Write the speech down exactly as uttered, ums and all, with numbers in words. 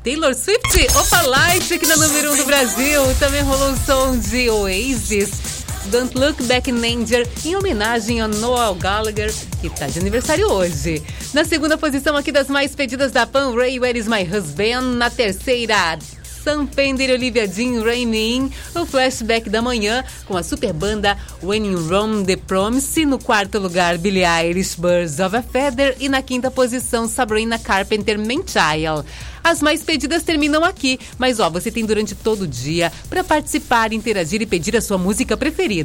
Taylor Swift, Opa Light, aqui na número um do Brasil. Também rolou o som de Oasis, Don't Look Back in Anger, em homenagem a Noel Gallagher, que tá de aniversário hoje. Na segunda posição aqui das mais pedidas da Pan Ray, Where Is My Husband? Na terceira, Sam Fender e Olivia Dean, Rain Me In, o flashback da manhã com a super banda When You Run The Promise. No quarto lugar, Billie Eilish, Birds of a Feather. E na quinta posição, Sabrina Carpenter, Man-Child. As mais pedidas terminam aqui, mas ó, você tem durante todo o dia para participar, interagir e pedir a sua música preferida.